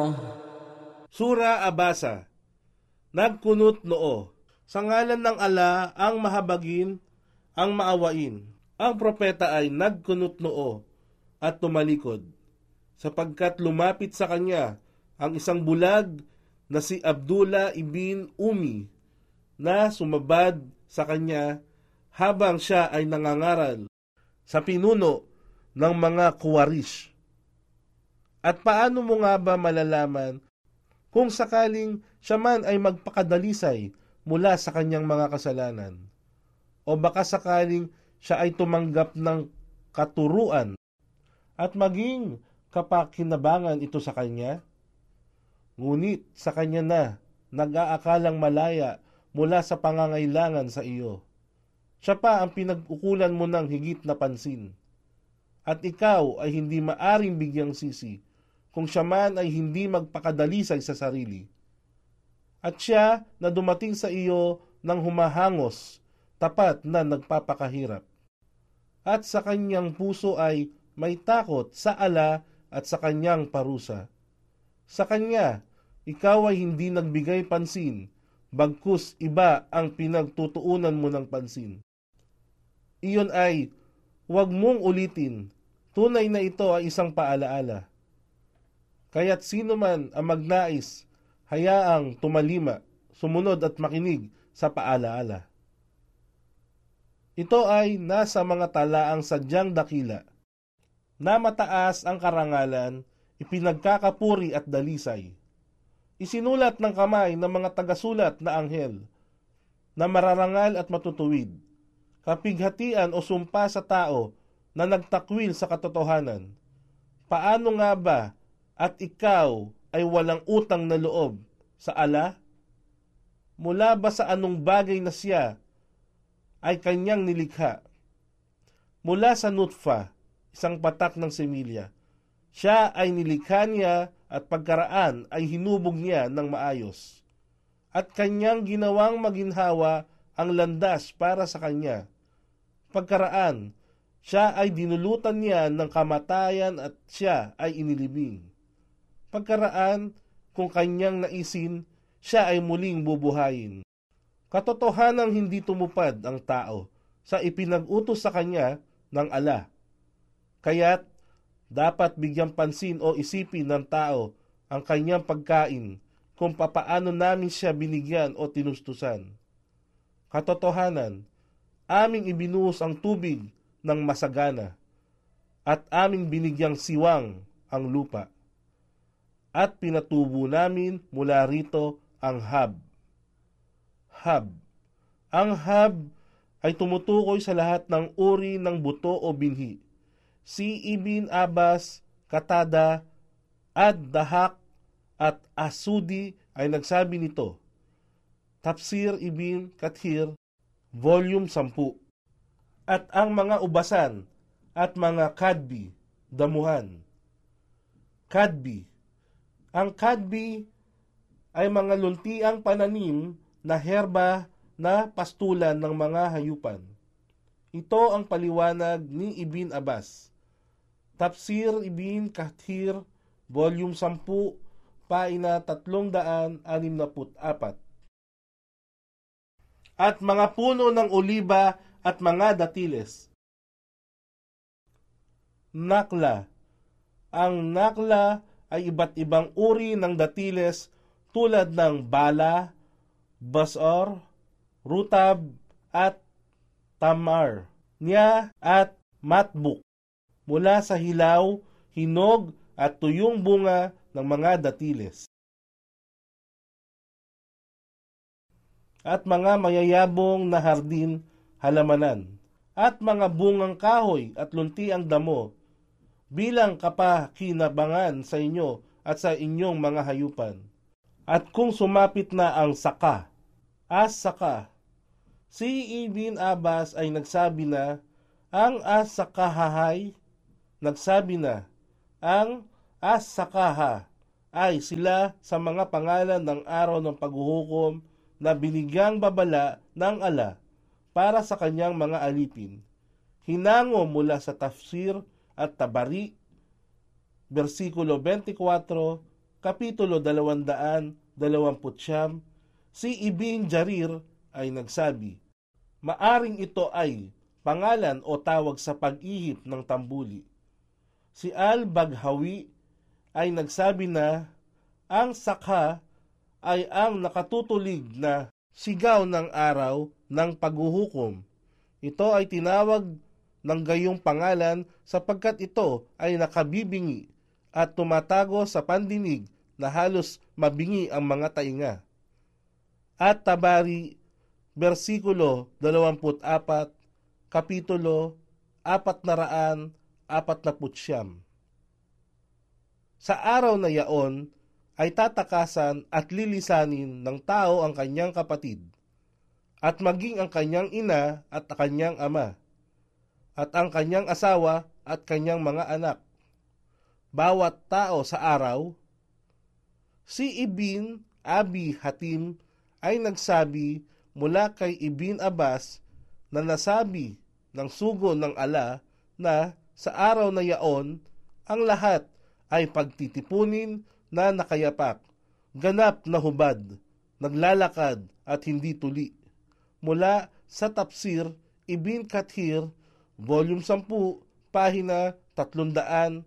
Sura Abasa. Nagkunot noo. Sa ngalan ng ala ang mahabagin, ang maawain. Ang propeta ay nagkunot noo at tumalikod, sapagkat lumapit sa kanya ang isang bulag na si Abdullah ibn Umi, na sumabad sa kanya habang siya ay nangangaral sa pinuno ng mga Kuwarish. At paano mo nga ba malalaman kung sakaling siya man ay magpakadalisay mula sa kanyang mga kasalanan? O baka sakaling siya ay tumanggap ng katuruan at maging kapakinabangan ito sa kanya? Ngunit sa kanya na nag-aakalang malaya mula sa pangangailangan sa iyo. Siya pa ang pinag-ukulan mo ng higit na pansin. At ikaw ay hindi maaring bigyang sisi kung siya man ay hindi magpakadalisay sa sarili. At siya na dumating sa iyo ng humahangos, tapat na nagpapakahirap. At sa kanyang puso ay may takot sa ala at sa kanyang parusa. Sa kanya, ikaw ay hindi nagbigay pansin, bagkus iba ang pinagtutuunan mo ng pansin. Iyon ay, huwag mong ulitin, tunay na ito ay isang paalaala. Kaya't sino man ang magnais, hayaang tumalima, sumunod at makinig sa paalaala. Ito ay nasa mga talaang sadyang dakila, na mataas ang karangalan, ipinagkakapuri at dalisay. Isinulat ng kamay ng mga tagasulat na anghel, na mararangal at matutuwid, kapighatian o sumpa sa tao na nagtakwil sa katotohanan. Paano nga ba at ikaw ay walang utang na loob sa ala? Mula ba sa anong bagay na siya ay kanyang nilikha? Mula sa nutfa, isang patak ng semilya, siya ay nilikha niya at pagkaraan ay hinubog niya ng maayos. At kanyang ginawang maginhawa ang landas para sa kanya. Pagkaraan, siya ay dinulutan niya ng kamatayan at siya ay inilibing. Pagkaraan, kung kanyang naisin, siya ay muling bubuhayin. Katotohanang hindi tumupad ang tao sa ipinag-utos sa kanya ng ala. Kaya't dapat bigyang pansin o isipin ng tao ang kanyang pagkain kung papaano namin siya binigyan o tinustusan. Katotohanan, aming ibinuhos ang tubig ng masagana at aming binigyang siwang ang lupa. At pinatubo namin mula rito ang hab. Hab. Ang hab ay tumutukoy sa lahat ng uri ng buto o binhi. Si Ibn Abbas, Katada, Ad-Dahak at Asudi ay nagsabi nito. Tafsir Ibn Kathir, Volume 10. At ang mga ubasan at mga kadbi, damuhan. Kadbi. Ang kadbi ay mga luntiang pananim na herba na pastulan ng mga hayupan. Ito ang paliwanag ni Ibn Abbas. Tafsir Ibn Kathir, Volume 10, Paina 364. At mga puno ng oliba at mga datiles. Nakla. Ang nakla ay iba't ibang uri ng datiles tulad ng bala, basor, rutab, at tamar, niya at matbuk, mula sa hilaw, hinog at tuyong bunga ng mga datiles. At mga mayayabong na hardin, halamanan, at mga bungang kahoy at lunti ang damo, bilang kapakinabangan sa inyo at sa inyong mga hayupan. At kung sumapit na ang saka, as-saka, si Ibn Abbas ay nagsabi na ang as-sakahahay, nagsabi na ang as-sakaha ay sila sa mga pangalan ng araw ng paghuhukom na binigyang babala ng ala para sa kanyang mga alipin. Hinango mula sa Tafsir at Tabari, versikulo 24 Kapitulo 229, si Ibn Jarir ay nagsabi, maaring ito ay pangalan o tawag sa pag-ihip ng tambuli. Si Al-Baghawi ay nagsabi na ang sakha ay ang nakatutulig na sigaw ng araw ng paghuhukom. Ito ay tinawag ng gayong pangalan sapagkat ito ay nakabibingi at tumatago sa pandinig na halos mabingi ang mga tainga. At Tabari, versikulo 24, kapitulo 449. Sa araw na yaon ay tatakasan at lilisanin ng tao ang kanyang kapatid, at maging ang kanyang ina at kanyang ama, at ang kanyang asawa at kanyang mga anak. Bawat tao sa araw. Si Ibn Abi Hatim ay nagsabi mula kay Ibn Abbas na nasabi ng sugo ng ala na sa araw na yaon, ang lahat ay pagtitipunin na nakayapak, ganap na hubad, naglalakad at hindi tuli. Mula sa Tafsir Ibn Kathir, Volume 10, Pahina 367,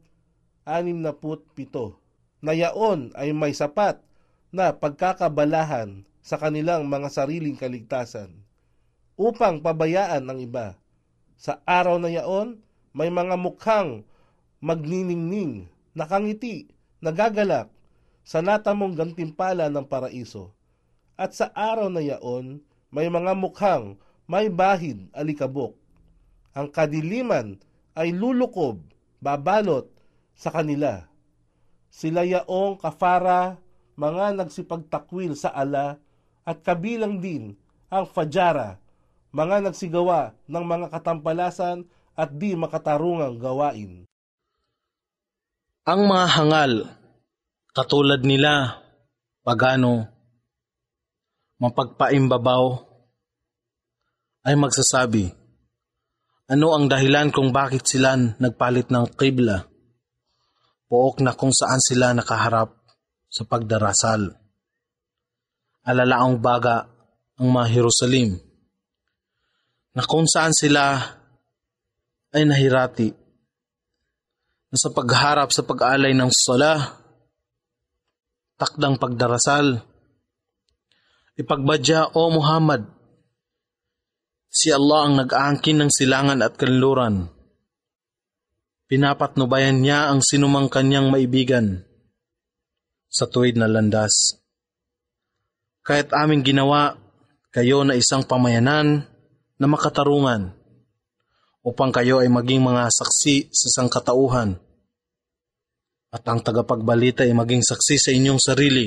na yaon ay may sapat na pagkakabalahan sa kanilang mga sariling kaligtasan upang pabayaan ang iba. Sa araw na yaon, may mga mukhang magniningning, nakangiti, nagagalak sa natamong gantimpala ng paraiso. At sa araw na yaon, may mga mukhang may bahid alikabok. Ang kadiliman ay lulukob, babalot sa kanila. Sila yaong kafara, mga nagsipagtakwil sa ala, at kabilang din ang fajara, mga nagsigawa ng mga katampalasan at di makatarungang gawain. Ang mga hangal, katulad nila, pagano, mapagpaimbabaw, ay magsasabi, ano ang dahilan kung bakit sila nagpalit ng qibla? Pook na kung saan sila nakaharap sa pagdarasal. Alalaang baga ang mga Jerusalem, na kung saan sila ay nahirati na sa pagharap sa pag-alay ng sala, takdang pagdarasal. Ipagbadya, O Muhammad, si Allah ang nag-aangkin ng silangan at kanluran. Pinapatnubayan niya ang sinumang kanyang maibigan sa tuwid na landas. Kaya't aming ginawa kayo na isang pamayanan na makatarungan upang kayo ay maging mga saksi sa sangkatauhan at ang tagapagbalita ay maging saksi sa inyong sarili.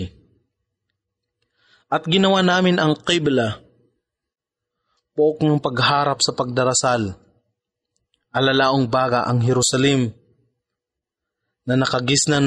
At ginawa namin ang qibla, pook ng pagharap sa pagdarasal, alalaong baga ang Jerusalem na nakagisnan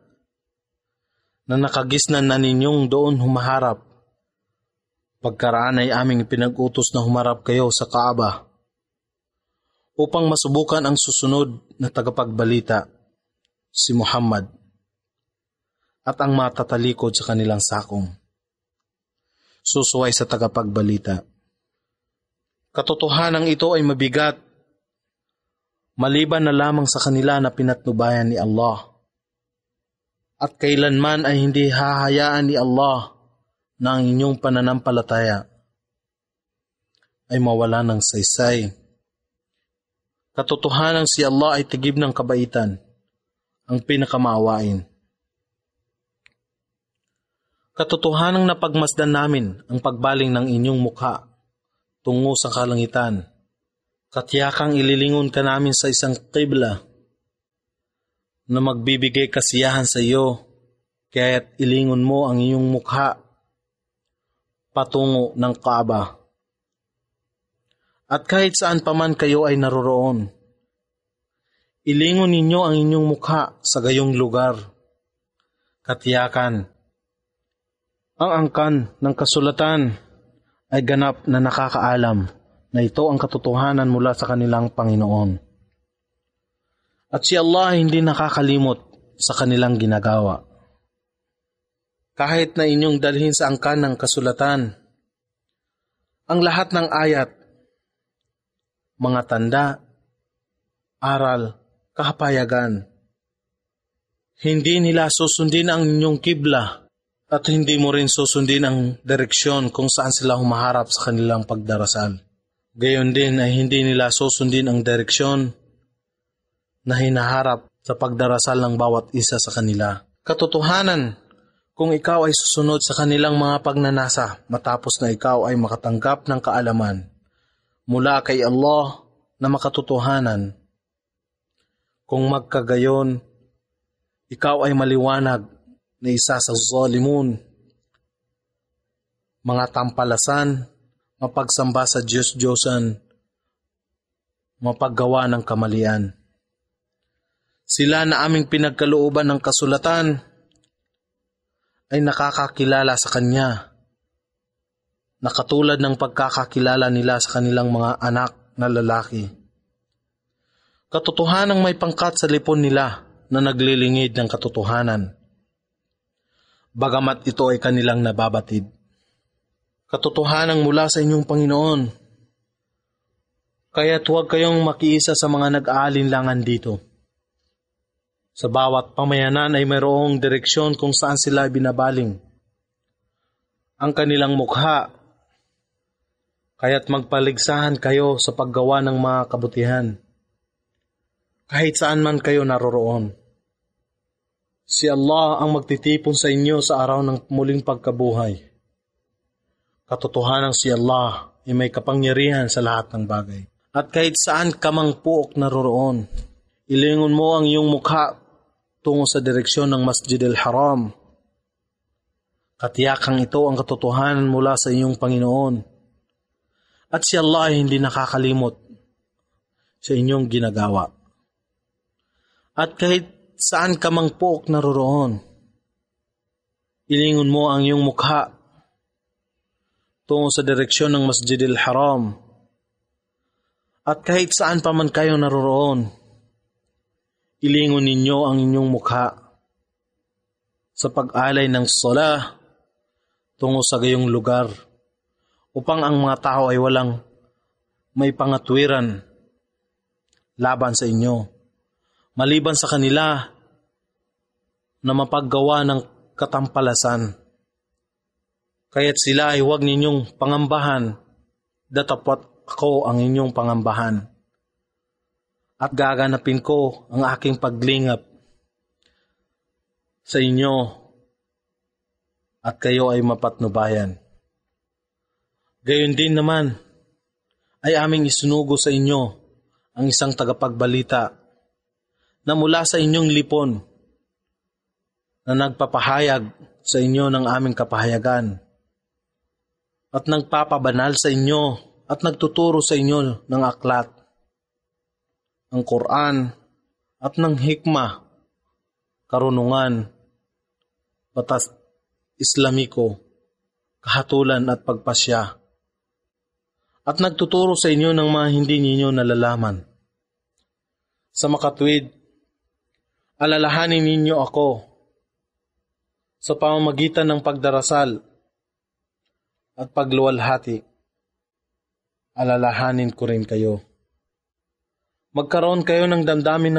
na ninyong doon humaharap. Pagkaraan ay aming pinag-utos na humarap kayo sa Kaaba upang masubukan ang susunod na tagapagbalita, si Muhammad, at ang matatalikod sa kanilang sakong, susuway sa tagapagbalita. Katotohanan ito ay mabigat, maliban na lamang sa kanila na pinatnubayan ni Allah. At kailanman ay hindi hahayaan ni Allah na ang inyong pananampalataya ay mawala ng saysay. Katotohanan si Allah ay tigib ng kabaitan, ang pinakamaawain. Katotohanang napagmasdan namin ang pagbaling ng inyong mukha tungo sa kalangitan. Katiyakang ililingon ka namin sa isang qibla na magbibigay kasiyahan sa iyo, kaya't ilingon mo ang iyong mukha patungo ng Kaaba. At kahit saan paman kayo ay naroroon, ilingon ninyo ang inyong mukha sa gayong lugar. Katiyakan, ang angkan ng kasulatan ay ganap na nakakaalam na ito ang katotohanan mula sa kanilang Panginoon. At si Allah ay hindi nakakalimot sa kanilang ginagawa. kahit na inyong dalhin sa angkan ng kasulatan ang lahat ng ayat, mga tanda, aral, kahapayagan. Hindi nila susundin ang inyong kibla at hindi mo rin susundin ang direksyon kung saan sila humaharap sa kanilang pagdarasal. Gayon din ay hindi nila susundin ang direksyon na hinaharap sa pagdarasal ng bawat isa sa kanila. Katotohanan, kung ikaw ay susunod sa kanilang mga pagnanasa matapos na ikaw ay makatanggap ng kaalaman mula kay Allah na makatotohanan, kung magkagayon, ikaw ay maliwanag na isa sa zalimun, mga tampalasan, mapagsamba sa Diyos-Diyosan, mapaggawa ng kamalian. Sila na aming pinagkalooban ng kasulatan ay nakakakilala sa Kanya, na katulad ng pagkakakilala nila sa kanilang mga anak na lalaki. Katotohanang may pangkat sa lipon nila na naglilingid ng katotohanan, bagamat ito ay kanilang nababatid. Katotohanang mula sa inyong Panginoon, kaya't huwag kayong makiisa sa mga nag-aalinlangan dito. Sa bawat pamayanan ay mayroong direksyon kung saan sila binabaling ang kanilang mukha, kaya't magpaligsahan kayo sa paggawa ng mga kabutihan, kahit saan man kayo naroroon. Si Allah ang magtitipon sa inyo sa araw ng muling pagkabuhay. Katotohanan si Allah ay may kapangyarihan sa lahat ng bagay. At kahit saan ka mang puok naroroon, ilingon mo ang iyong mukha tungo sa direksyon ng Masjid al-Haram. Katiyakang ito ang katotohanan mula sa iyong Panginoon. At si Allah ay hindi nakakalimot sa inyong ginagawa. At kahit saan ka mang puok naroroon, ilingon mo ang iyong mukha tungo sa direksyon ng Masjid al-Haram. At kahit saan pa man kayo naroroon, ilingon ninyo ang inyong mukha sa pag-alay ng salah tungo sa gayong lugar, upang ang mga tao ay walang may pangatwiran laban sa inyo, maliban sa kanila na mapaggawa ng katampalasan. Kaya't sila ay huwag ninyong pangambahan, datapwat ako ang inyong pangambahan. At gaganapin ko ang aking paglingap sa inyo at kayo ay mapatnubayan. Gayon din naman ay aming isunugo sa inyo ang isang tagapagbalita na mula sa inyong lipon na nagpapahayag sa inyo ng aming kapahayagan at nagpapabanal sa inyo at nagtuturo sa inyo ng aklat, ang Quran at ng hikmah, karunungan, batas Islamiko, kahatulan at pagpasya, at nagtuturo sa inyo ng mga hindi ninyo nalalaman. Sa makatwid, alalahanin ninyo ako sa pamamagitan ng pagdarasal at pagluwalhati. Alalahanin ko rin kayo. Magkaroon kayo ng damdamin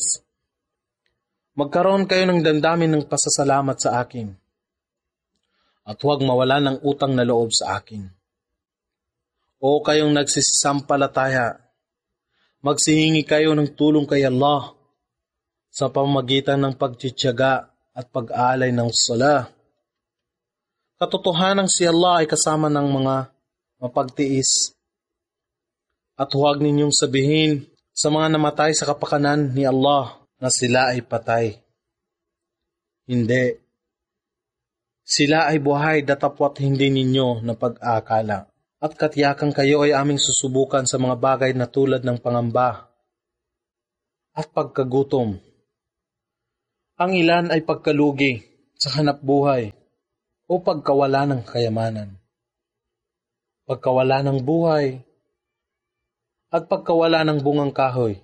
ng pasasalamat sa akin. At huwag mawala ng utang na loob sa akin. O kayong nagsisisampalataya, magsihingi kayo ng tulong kay Allah sa pamamagitan ng pagtitiyaga at pag-aalay ng sala. Katotohanang si Allah ay kasama ng mga mapagtiis. At huwag ninyong sabihin sa mga namatay sa kapakanan ni Allah na sila ay patay. Hindi. Sila ay buhay datapwat hindi ninyo na pag-aakala. At katiyakan kayo ay aming susubukan sa mga bagay na tulad ng pangamba at pagkagutom. Ang ilan ay pagkalugi sa hanapbuhay o pagkawala ng kayamanan. Pagkawala ng buhay at pagkawala ng bungang kahoy.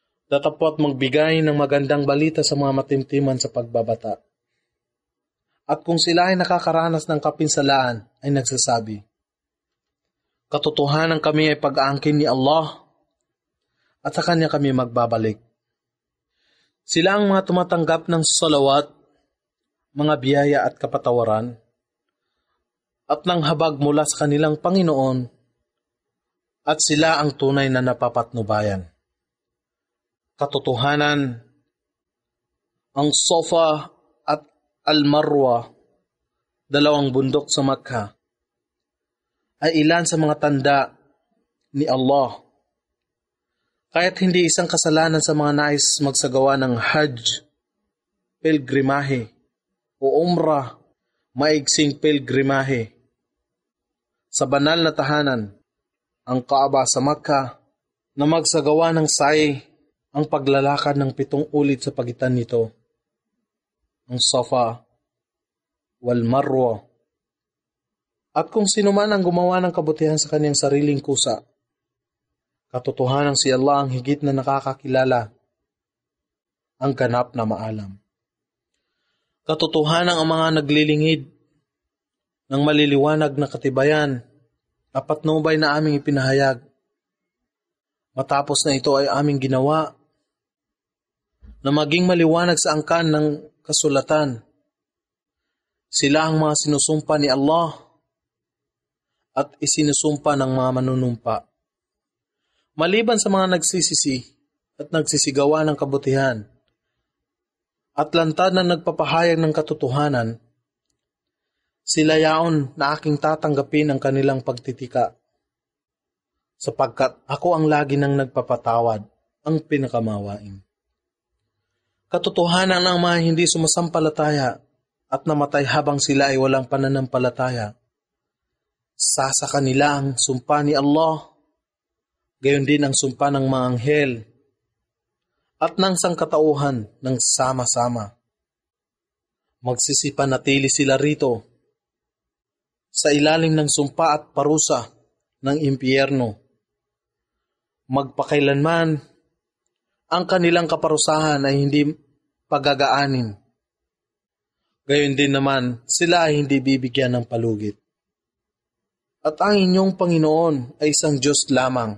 Datapwat magbigay ng magandang balita sa mga matimtiman sa pagbabata. At kung sila ay nakakaranas ng kapinsalaan, ay nagsasabi, katotohanan kami ay pag-aangkin ni Allah at sa Kanya kami magbabalik. Sila ang mga tumatanggap ng salawat, mga biyaya at kapatawaran, at ng habag mula sa kanilang Panginoon, at sila ang tunay na napapatnubayan. Katotohanan, ang Safa at Al-Marwa, dalawang bundok sa Makkah, ay ilan sa mga tanda ni Allah. Kaya't hindi isang kasalanan sa mga nais magsagawa ng Hajj, pilgrimahe, o Umrah, maigsing pilgrimahe, sa banal na tahanan, ang Kaaba sa Makkah, na magsagawa ng sa'i ang paglalakad ng 7 ulit sa pagitan nito, ang Safa wal Marwa. At kung sino man ang gumawa ng kabutihan sa kanyang sariling kusa, katotohanan si Allah ang higit na nakakakilala, ang ganap na maalam. Katotohanan ang mga naglilingid ng maliliwanag na katibayan na patnubay na aming ipinahayag. Matapos na ito ay aming ginawa na maging maliwanag sa angkan ng kasulatan. Sila ang mga sinusumpa ni Allah at isinusumpa ng mga manunumpa. Maliban sa mga nagsisisi at nagsisigawa ng kabutihan at lantad na nagpapahayag ng katotohanan, sila yaon na aking tatanggapin ang kanilang pagtitika, sapagkat ako ang lagi nang nagpapatawad, ang pinakamawain. Katotohanan ang mga hindi sumasampalataya at namatay habang sila ay walang pananampalataya. Sa kanila ang sumpa ni Allah, gayon din ang sumpa ng mga anghel, at ng sangkatauhan ng sama-sama. Magsisipanatili sila rito, sa ilalim ng sumpa at parusa ng impyerno. Magpakailanman, ang kanilang kaparusahan ay hindi pagagaanin. Gayon din naman, sila ay hindi bibigyan ng palugit. At ang inyong Panginoon ay isang Diyos lamang.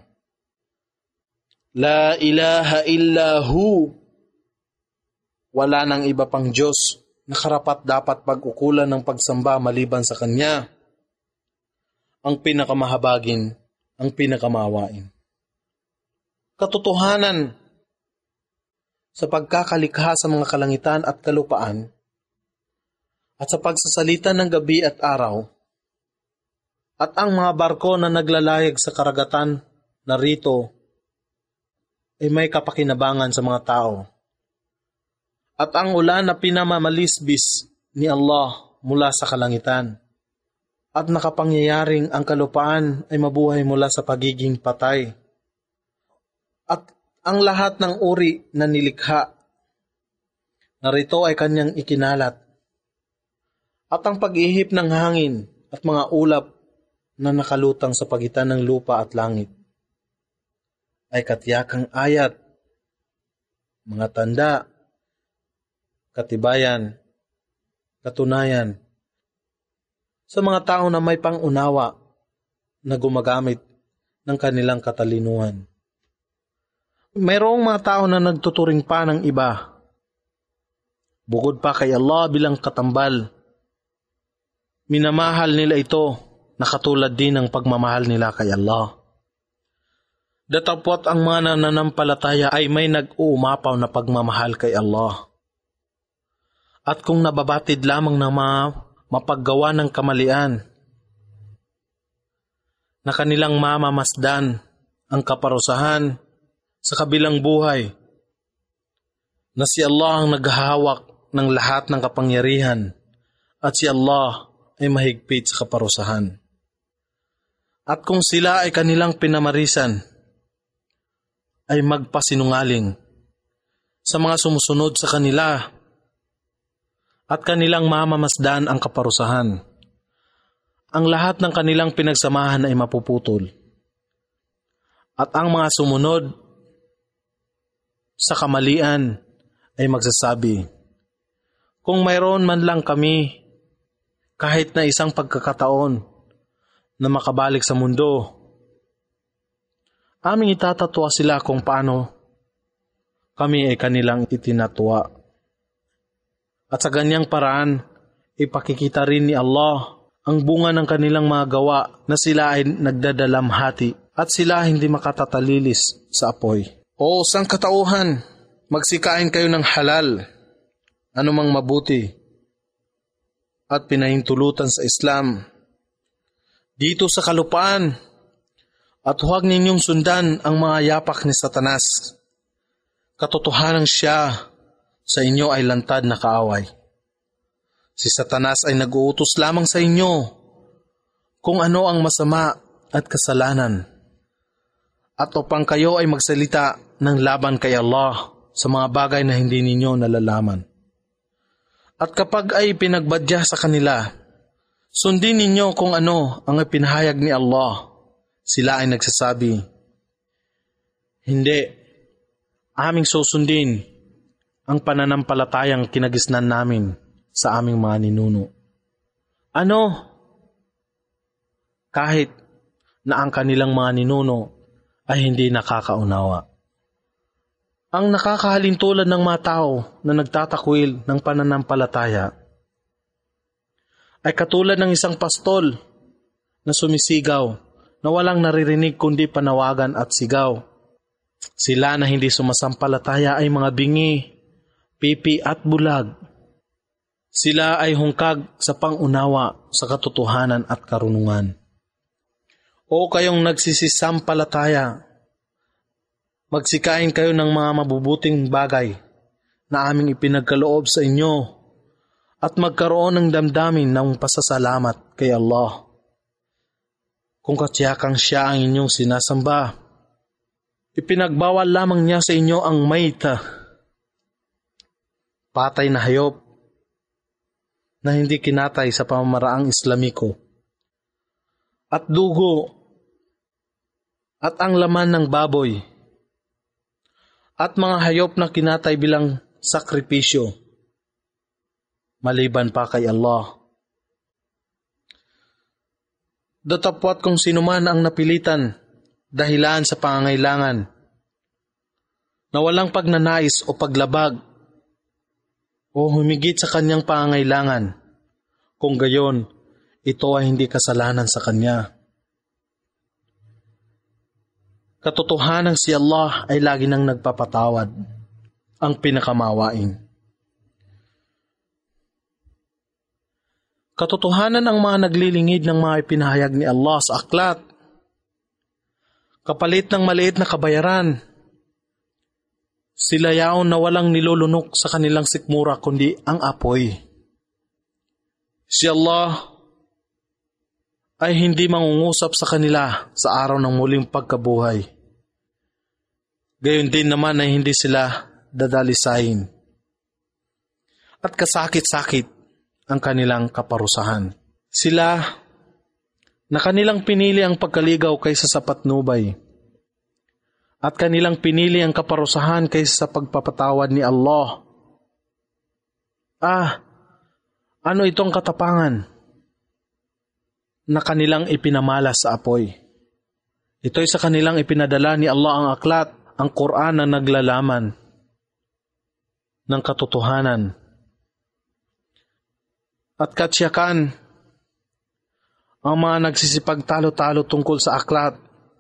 La ilaha illa hu. Wala nang iba pang Diyos na karapat dapat pag-ukulan ng pagsamba maliban sa Kanya. Ang pinakamahabagin, ang pinakamawain. Katotohanan, sa pagkakalikha sa mga kalangitan at kalupaan, at sa pagsasalita ng gabi at araw, at ang mga barko na naglalayag sa karagatan na rito ay may kapakinabangan sa mga tao. At ang ulan na pinamamalisbis ni Allah mula sa kalangitan, at nakapangyayaring ang kalupaan ay mabuhay mula sa pagiging patay. At ang lahat ng uri na nilikha, narito ay kanyang ikinalat. At ang pag-ihip ng hangin at mga ulap na nakalutang sa pagitan ng lupa at langit ay katiyakang ayat, mga tanda, katibayan, katunayan, sa mga tao na may pangunawa na gumagamit ng kanilang katalinuhan. Mayroong mga tao na nagtuturing pa ng iba, bukod pa kay Allah bilang katambal. Minamahal nila ito na katulad din ng pagmamahal nila kay Allah. Datapwat ang mga nananampalataya ay may nag-uumapaw na pagmamahal kay Allah. At kung nababatid lamang ng mga mapaggawa ng kamalian, na kanilang mamamasdan ang kaparusahan sa kabilang buhay, na si Allah ang naghahawak ng lahat ng kapangyarihan at si Allah ay mahigpit sa kaparusahan. At kung sila ay kanilang pinamarisan, ay magpasinungaling sa mga sumusunod sa kanila at kanilang mamamasdan ang kaparusahan. Ang lahat ng kanilang pinagsamahan ay mapuputol. At ang mga sumunod sa kamalian ay magsasabi, kung mayroon man lang kami kahit na isang pagkakataon na makabalik sa mundo, aming itatatwa sila kung paano kami ay kanilang itinatwa. At sa ganyang paraan, ipakikita rin ni Allah ang bunga ng kanilang mga gawa na sila ay nagdadalamhati at sila hindi makatatalilis sa apoy. O sangkatauhan, magsikain kayo ng halal, anumang mabuti, at pinahintulutan sa Islam dito sa kalupaan, at huwag ninyong sundan ang mga yapak ni Satanas. Katotohanan siya sa inyo ay lantad na kaaway. Si Satanas ay nag-uutos lamang sa inyo kung ano ang masama at kasalanan, at upang kayo ay magsalita ng laban kay Allah sa mga bagay na hindi ninyo nalalaman. At kapag ay pinagbadya sa kanila, sundin ninyo kung ano ang ipinahayag ni Allah. Sila ay nagsasabi, hindi, aming susundin ang pananampalatayang kinagisnan namin sa aming mga ninuno. Ano? Kahit na ang kanilang mga ninuno ay hindi nakakaunawa. Ang nakakahalintulad ng mga tao na nagtatakwil ng pananampalataya ay katulad ng isang pastol na sumisigaw na walang naririnig kundi panawagan at sigaw. Sila na hindi sumasampalataya ay mga bingi, pipi at bulag. Sila ay hungkag sa pangunawa sa katotohanan at karunungan. O kayong nagsisisampalataya, magsikain kayo ng mga mabubuting bagay na aming ipinagkaloob sa inyo at magkaroon ng damdamin ng pasasalamat kay Allah. Kung katyakang siya ang inyong sinasamba, ipinagbawal lamang niya sa inyo ang mayta, patay na hayop na hindi kinatay sa pamamaraang Islamiko, at dugo, at ang laman ng baboy, at mga hayop na kinatay bilang sakripisyo, maliban pa kay Allah. Datapwat kung sinuman ang napilitan dahilan sa pangangailangan, na walang pagnanais o paglabag o humigit sa kanyang pangangailangan, kung gayon, ito ay hindi kasalanan sa kanya. Katotohanan si Allah ay lagi nang nagpapatawad, ang pinakamawain. Katotohanan ang mga naglilingid ng mga ipinahayag ni Allah sa aklat, kapalit ng maliit na kabayaran. Sila yaon na walang nilulunok sa kanilang sikmura kundi ang apoy. Si Allah ay hindi mangungusap sa kanila sa araw ng muling pagkabuhay. Gayon din naman ay hindi sila dadalisayin. At kasakit-sakit ang kanilang kaparusahan. Sila na kanilang pinili ang pagkaligaw kaysa sa patnubay, at kanilang pinili ang kaparusahan kaysa sa pagpapatawad ni Allah. Ano itong katapangan na kanilang ipinamalas sa apoy? Ito'y sa kanilang ipinadala ni Allah ang aklat, ang Quran na naglalaman ng katotohanan at katsyakan. Ang mga nagsisipagtalo-talo tungkol sa aklat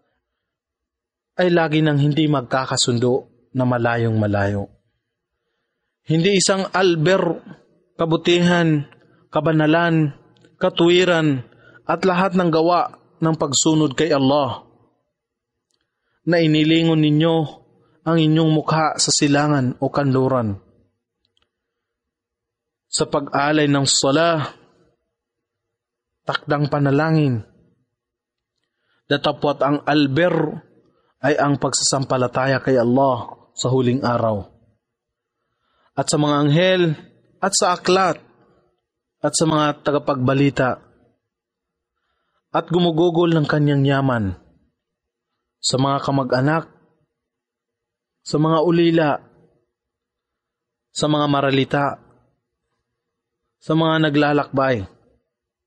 ay lagi nang hindi magkakasundo na malayong malayo. Hindi isang alber, kabutihan, kabanalan, katuwiran at lahat ng gawa ng pagsunod kay Allah na inilingon ninyo ang inyong mukha sa silangan o kanluran sa pag-alay ng sala, takdang panalangin. Datapwat ang alber ay ang pagsasampalataya kay Allah sa huling araw, at sa mga anghel, at sa aklat, at sa mga tagapagbalita, at gumugugol ng kanyang yaman sa mga kamag-anak, sa mga ulila, sa mga maralita, sa mga naglalakbay,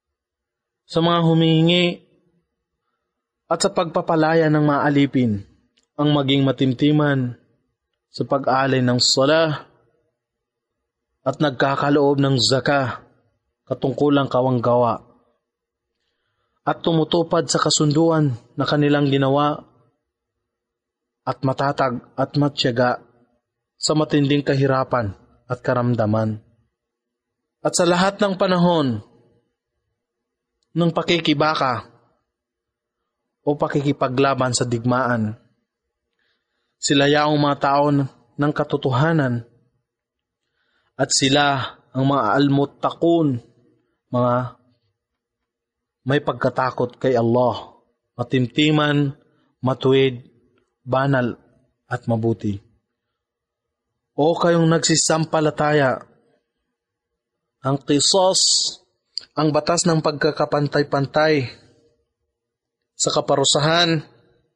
sa mga humihingi at sa pagpapalaya ng mga alipin, ang maging matimtiman sa pag-alay ng sala at nagkakaloob ng zaka, katungkulang kawanggawa, at tumutupad sa kasunduan na kanilang ginawa at matatag at matyaga sa matinding kahirapan at karamdaman. At sa lahat ng panahon ng pakikibaka o pakikipaglaban sa digmaan, sila yaong mga tao ng katotohanan at sila ang mga almuttaqun, mga may pagkatakot kay Allah, matimtiman, matuwid, banal at mabuti. O kayong nagsisampalataya, ang qisas, ang batas ng pagkakapantay-pantay sa kaparusahan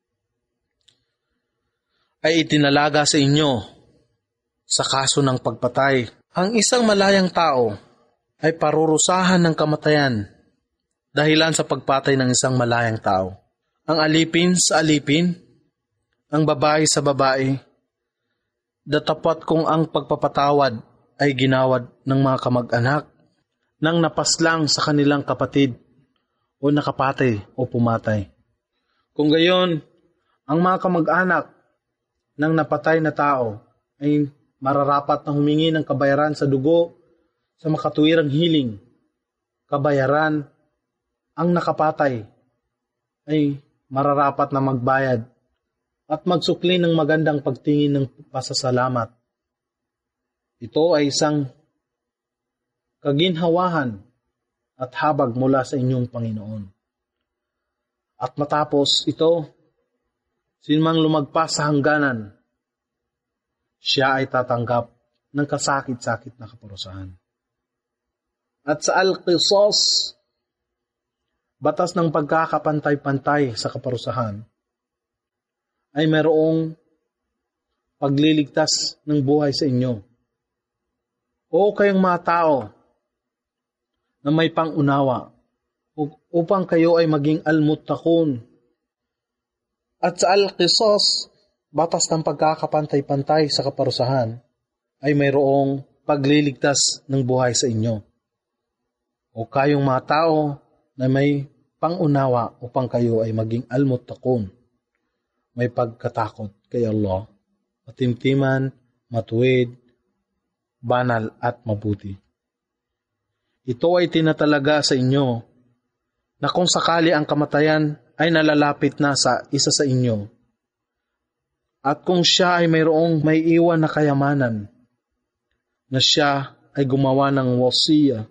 ay itinalaga sa inyo sa kaso ng pagpatay. Ang isang malayang tao ay parurusahan ng kamatayan dahilan sa pagpatay ng isang malayang tao. Ang alipin sa alipin, ang babae sa babae, datapat kung ang pagpapatawad ay ginawad ng mga kamag-anak nang napaslang sa kanilang kapatid o nakapatay o pumatay. Kung gayon, ang mga kamag-anak ng napatay na tao ay mararapat na humingi ng kabayaran sa dugo sa makatuwirang hiling. Kabayaran, ang nakapatay ay mararapat na magbayad at magsukli ng magandang pagtingin ng pasasalamat. Ito ay isang kaginhawahan at habag mula sa inyong Panginoon. At matapos ito, sinumang lumagpas sa hangganan, siya ay tatanggap ng kasakit-sakit na kaparusahan. At sa al-qisas, batas ng pagkakapantay-pantay sa kaparusahan, ay mayroong pagliligtas ng buhay sa inyo. O kayong mga tao na may pangunawa upang kayo ay maging almuttaqun. At sa al-qisas, batas ng pagkakapantay-pantay sa kaparusahan, ay mayroong pagliligtas ng buhay sa inyo. O kayong mga tao na may pangunawa upang kayo ay maging almuttaqun, may pagkatakot kay Allah, matimtiman, matuwid, banal at mabuti. Ito ay tinatalaga sa inyo na kung sakali ang kamatayan ay nalalapit na sa isa sa inyo, at kung siya ay mayroong may iwan na kayamanan, na siya ay gumawa ng wasiya,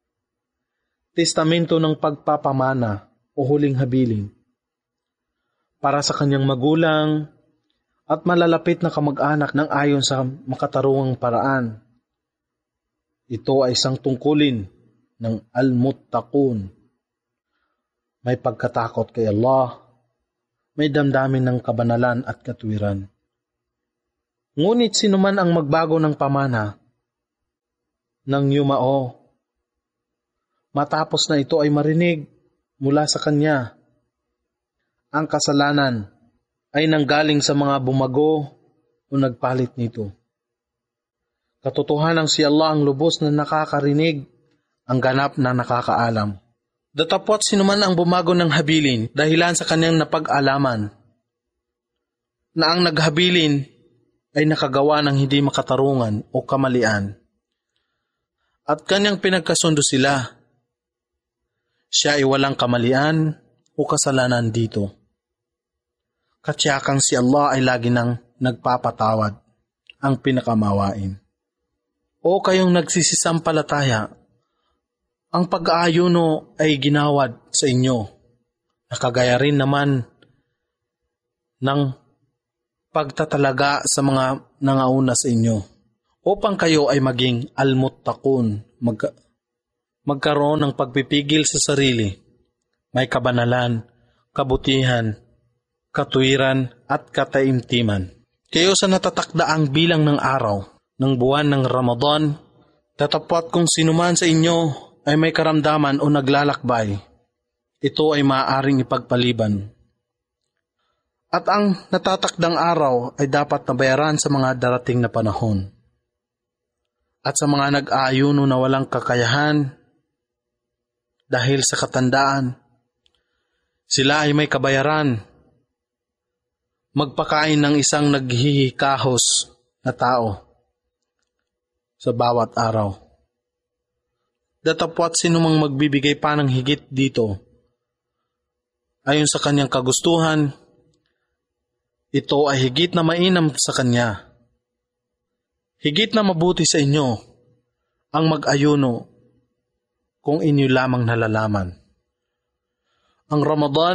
testamento ng pagpapamana o huling habilin, para sa kanyang magulang at malalapit na kamag-anak ng ayon sa makatarungang paraan. Ito ay isang tungkulin ng al-muttaqun. May pagkatakot kay Allah, may damdamin ng kabanalan at katuwiran. Ngunit sinuman ang magbago ng pamana ng yumao, matapos na ito ay marinig mula sa kanya, ang kasalanan ay nanggaling sa mga bumago o nagpalit nito. Katotohanan si Allah ang lubos na nakakarinig, ang ganap na nakakaalam. Datapot sinuman ang bumago ng habilin dahilan sa kanyang napag-alaman, na ang naghabilin ay nakagawa ng hindi makatarungan o kamalian, at kanyang pinagkasundo sila. Siya ay walang kamalian o kasalanan dito. Katsiyakang si Allah ay lagi nang nagpapatawad, ang pinakamawain. O kayong nagsisisampalataya, ang pag-aayuno ay ginawad sa inyo, nakagaya rin naman ng pagtatalaga sa mga nangauna sa inyo, upang kayo ay maging almuttaqun, magkaroon ng pagpipigil sa sarili, may kabanalan, kabutihan, katuwiran at kataimtiman. Kayo sa natatakdaang bilang ng araw ng buwan ng Ramadan, tatapat kung sinuman sa inyo ay may karamdaman o naglalakbay ito ay maaaring ipagpaliban. At ang natatakdang araw ay dapat nabayaran sa mga darating na panahon. At sa mga nag-aayuno na walang kakayahan dahil sa katandaan, sila ay may kabayaran. Magpakain ng isang naghihikahos na tao sa bawat araw. Datapwat sinumang magbibigay pa ng higit dito, ayon sa kanyang kagustuhan, ito ay higit na mainam sa kanya. Higit na mabuti sa inyo ang mag-ayuno kung inyo lamang nalalaman. Ang Ramadan,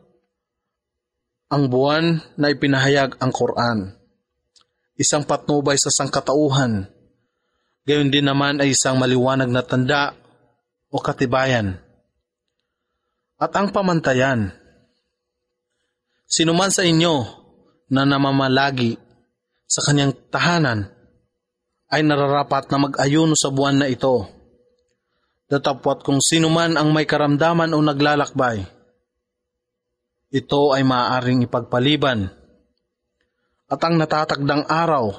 ang buwan na ipinahayag ang Quran, isang patnubay sa sangkatauhan, gayon din naman ay isang maliwanag na tanda o katibayan. At ang pamantayan, sinuman sa inyo na namamalagi sa kanyang tahanan ay nararapat na mag-ayuno sa buwan na ito. Datapwat kung sinuman ang may karamdaman o naglalakbay, ito ay maaaring ipagpaliban. At ang natatagdang araw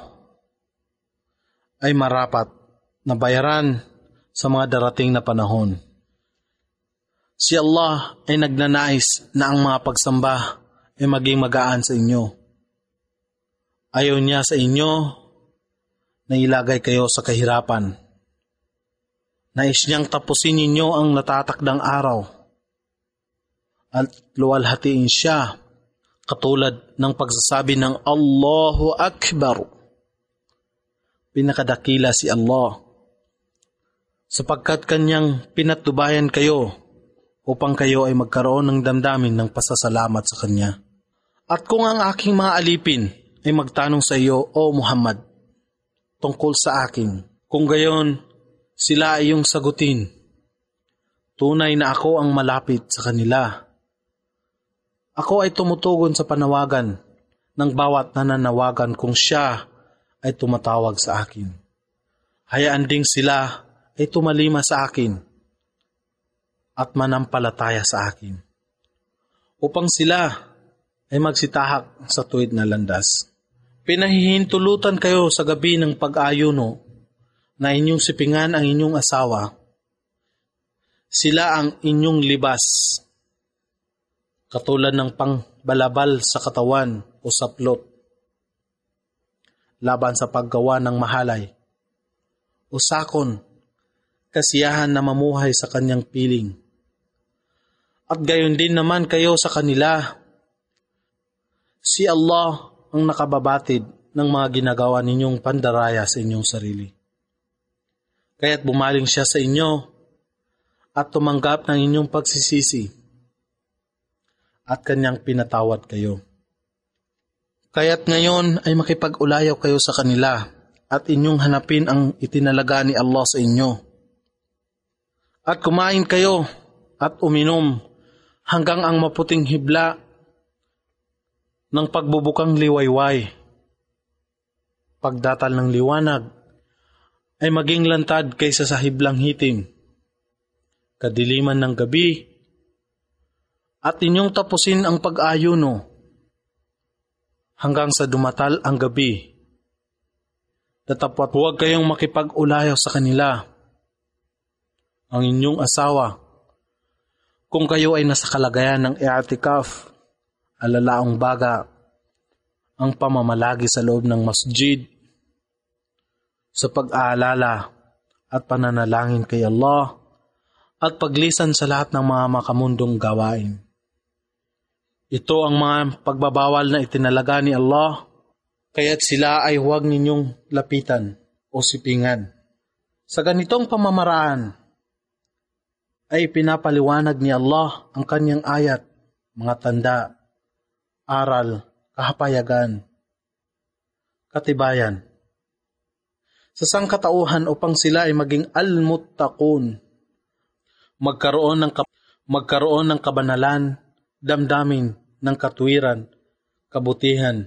ay marapat na bayaran sa mga darating na panahon. Si Allah ay nagnanais na ang mga pagsamba ay maging magaan sa inyo. Ayaw niya sa inyo na ilagay kayo sa kahirapan. Nais niyang tapusin ninyo ang natatakdang araw at luwalhatiin siya katulad ng pagsasabi ng Allahu Akbar. Pinakadakila si Allah sapagkat kanyang pinatnubayan kayo upang kayo ay magkaroon ng damdamin ng pasasalamat sa kanya. At kung ang aking mga alipin ay magtanong sa iyo, O Muhammad, tungkol sa akin, kung gayon sila ay iyong sagutin, tunay na ako ang malapit sa kanila. Ako ay tumutugon sa panawagan ng bawat nananawagan kung siya ay tumatawag sa akin. Hayaan ding sila ay tumalima sa akin at manampalataya sa akin, upang sila ay magsitahak sa tuwid na landas. Pinahihintulutan kayo sa gabi ng pag-ayuno na inyong sipingan ang inyong asawa. Sila ang inyong libas, katulad ng pangbalabal sa katawan o saplot, laban sa paggawa ng mahalay o sakon, kasiyahan na mamuhay sa kanyang piling. At gayon din naman kayo sa kanila. Si Allah ang nakababatid ng mga ginagawa ninyong pandaraya sa inyong sarili. Kaya't bumaling siya sa inyo at tumanggap ng inyong pagsisisi at kanyang pinatawad kayo. Kaya't ngayon ay makipag-ulayaw kayo sa kanila at inyong hanapin ang itinalaga ni Allah sa inyo. At kumain kayo at uminom hanggang ang maputing hibla ng pagbubukang liwayway. Pagdatal ng liwanag ay maging lantad kaysa sa hiblang hitim, kadiliman ng gabi, at inyong tapusin ang pag-ayuno hanggang sa dumatal ang gabi. Datapwat huwag kayong makipag-ulayaw sa kanila, ang inyong asawa, kung kayo ay nasa kalagayan ng i'tikaf, alalaong baga, ang pamamalagi sa loob ng masjid, sa pag-aalala at pananalangin kay Allah, at paglisan sa lahat ng mga makamundong gawain. Ito ang mga pagbabawal na itinalaga ni Allah, kaya't sila ay huwag ninyong lapitan o sipingan. Sa ganitong pamamaraan, ay pinapaliwanag ni Allah ang kanyang ayat, mga tanda, aral, kahapayagan, katibayan, sa sangkatauhan upang sila ay maging al-muttaqun, magkaroon ng kabanalan, damdamin ng katwiran, kabutihan,